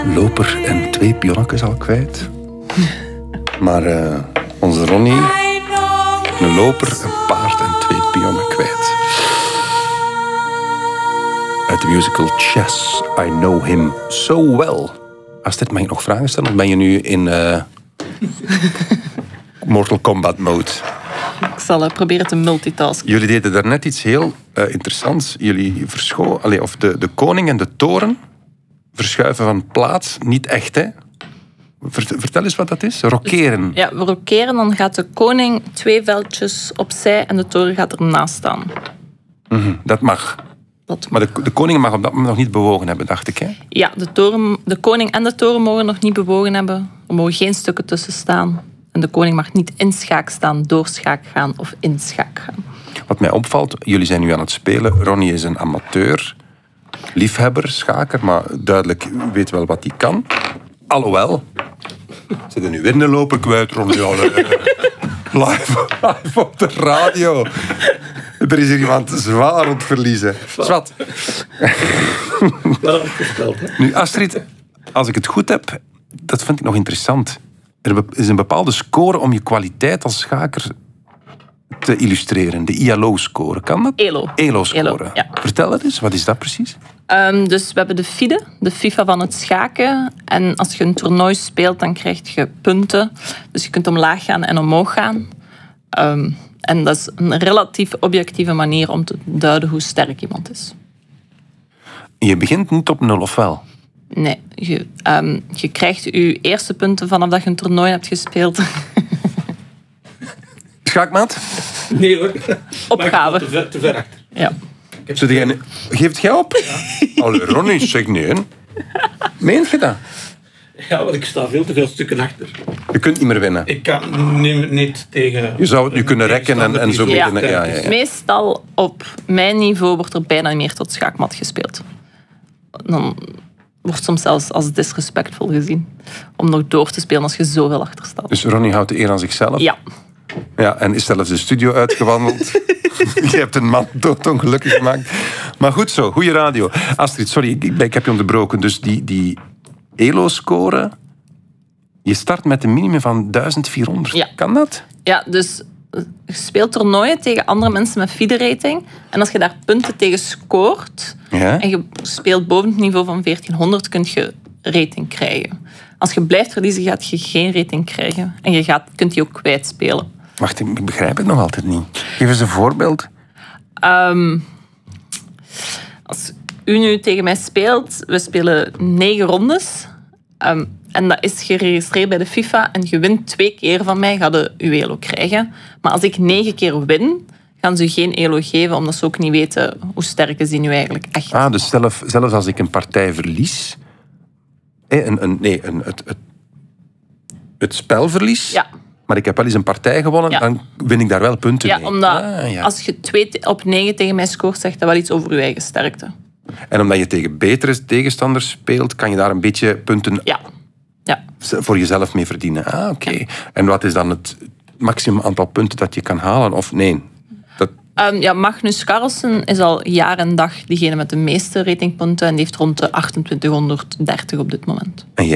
loper en 2 pionnetjes al kwijt. Maar onze Ronnie, een loper, een paard en 2 pionnen kwijt. Uit de musical Chess, I Know Him So Well. Astrid, mag ik nog vragen stellen? Of ben je nu in Mortal Kombat mode? Ik zal proberen te multitasken. Jullie deden daarnet iets heel interessants. Jullie de koning en de toren verschuiven van plaats. Niet echt, hè? Vertel eens wat dat is. Rokeren. Ja, we rokeren. Dan gaat de koning 2 veldjes opzij en de toren gaat ernaast staan. Dat mag. Maar de koning mag op dat moment nog niet bewogen hebben, dacht ik, hè? Ja, de koning en de toren mogen nog niet bewogen hebben. Er mogen geen stukken tussen staan. En de koning mag niet in schaak staan, door schaak gaan of in schaak gaan. Wat mij opvalt, jullie zijn nu aan het spelen. Ronnie is een amateur, liefhebber, schaker, maar duidelijk weet wel wat hij kan. Alhoewel, ze zijn nu weer een loper kwijt, Ronnie. Live op de radio. Er is hier iemand zwaar aan het verliezen. Zwat. Nu, Astrid, als ik het goed heb, dat vind ik nog interessant. Er is een bepaalde score om je kwaliteit als schaker te illustreren. De ILO-score. Kan dat? ELO-score. Ja. Vertel het eens, wat is dat precies? Dus we hebben de FIDE, de FIFA van het schaken. En als je een toernooi speelt, dan krijg je punten. Dus je kunt omlaag gaan en omhoog gaan. En dat is een relatief objectieve manier om te duiden hoe sterk iemand is. Je begint niet op 0, of wel? Nee, je krijgt je eerste punten vanaf dat je een toernooi hebt gespeeld. Schaakmaat? Nee hoor. Opgave. Te ver achter. Ja. Geeft jij op? Ja. Allee, Ronnie, zeg nee. Meent je dat? Ja, want ik sta veel te veel stukken achter. Je kunt niet meer winnen. Ik kan niet tegen... Je zou het nu kunnen rekken en zo beginnen. Ja. Meestal op mijn niveau wordt er bijna niet meer tot schaakmat gespeeld. Dan wordt soms zelfs als disrespectvol gezien om nog door te spelen als je zoveel achter staat. Dus Ronnie houdt de eer aan zichzelf? Ja. Ja, en is zelfs de studio uitgewandeld. Je hebt een man doodongelukkig gemaakt. Maar goed zo, goede radio. Astrid, sorry, ik heb je onderbroken. Dus die ELO-score, je start met een minimum van 1400. Ja. Kan dat? Ja, dus je speelt toernooien tegen andere mensen met FIDE-rating. En als je daar punten tegen scoort, ja, en je speelt boven het niveau van 1400, kun je rating krijgen. Als je blijft verliezen, gaat je geen rating krijgen. En je kunt die ook kwijtspelen. Wacht, ik begrijp het nog altijd niet. Geef eens een voorbeeld. Als u nu tegen mij speelt, we spelen 9 rondes. En dat is geregistreerd bij de FIFA. En je wint 2 keer van mij, ga je uw ELO krijgen. Maar als ik 9 keer win, gaan ze u geen ELO geven, omdat ze ook niet weten hoe sterk is die nu eigenlijk echt. Ah, dus zelfs als ik een partij verlies, het spel verlies, Ja. maar ik heb wel eens een partij gewonnen, Ja. dan win ik daar wel punten mee. Omdat als je 2 op 9 tegen mij scoort, zegt dat wel iets over je eigen sterkte. En omdat je tegen betere tegenstanders speelt, kan je daar een beetje punten Ja. voor jezelf mee verdienen. Ah, oké. Ja. En wat is dan het maximum aantal punten dat je kan halen? Of nee? Magnus Carlsen is al jaar en dag diegene met de meeste ratingpunten en die heeft rond de 2830 op dit moment. En jij?